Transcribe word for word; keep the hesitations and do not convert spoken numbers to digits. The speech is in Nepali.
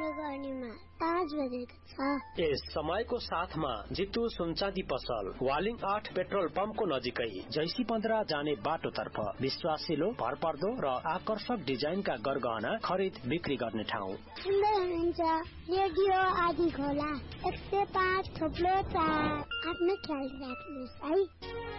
गर्नेमा पाँच बजेको छ। यस समयको साथमा जितु सुनचाँदी पसल वालिङ आठ पेट्रोल पम्पको नजिकै जैसी पन्ध्र जाने बाटोतर्फ विश्वासिलो भरपर्दो र आकर्षक डिजाइनका गरगहना खरिद बिक्री गर्ने ठाउँ। सुन्दै हुनुहुन्छ रेडियो आदि खोला एक सय पाँच थोप्लो चार। आफ्नो ख्याल राख्नुहोस् है।